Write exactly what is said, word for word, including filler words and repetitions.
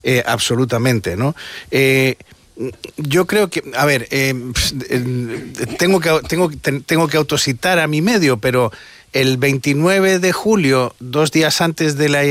Eh, absolutamente, ¿no? Eh, yo creo que, a ver, eh, tengo que tengo, tengo que autocitar a mi medio, pero el veintinueve de julio, dos días antes de la